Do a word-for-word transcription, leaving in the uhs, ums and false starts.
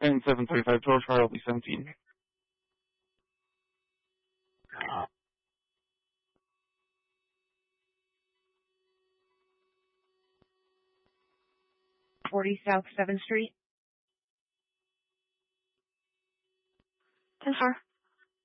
And seven thirty-five, George Hartley, seventeen. forty South seventh Street. ten four.